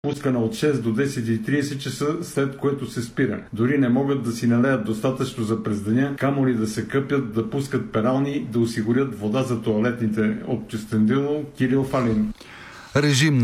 пускана от 6 до 10:30 часа, след което се спира. Дори не могат да си налеят достатъчно за през деня, камо ли да се къпят, да пускат перални, да осигурят вода за тоалетните. От Кюстендил, Кирил Фалин. Режим